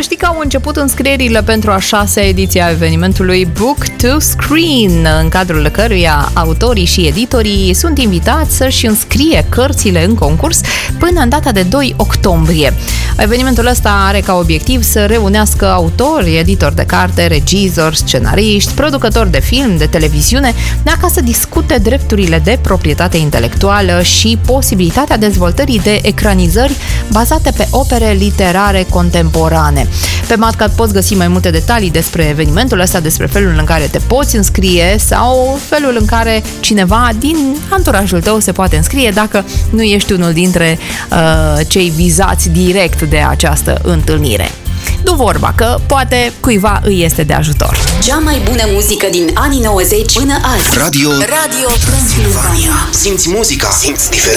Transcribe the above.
știi că au început înscrierile pentru a 6-a ediție a evenimentului Book to Screen, în cadrul căruia autorii și editorii sunt invitați să-și înscrie cărțile în concurs până în data de 2 octombrie. Evenimentul ăsta are ca obiectiv să reunească autori, editori de carte, regizori, scenariști, producători de film, de televiziune, ca să discute drepturile de proprietate intelectuală și posibilitatea dezvoltării de ecranizări bazate pe opere literare contemporane. Pe Madcat poți găsi mai multe detalii despre evenimentul ăsta, despre felul în care te poți înscrie sau felul în care cineva din anturajul tău se poate înscrie dacă nu ești unul dintre cei vizați direct de această întâlnire. Du vorba că poate cuiva îi este de ajutor. Cea mai bună muzică din anii 90 până azi. Radio Transilvania. Simți muzica, simți diferența.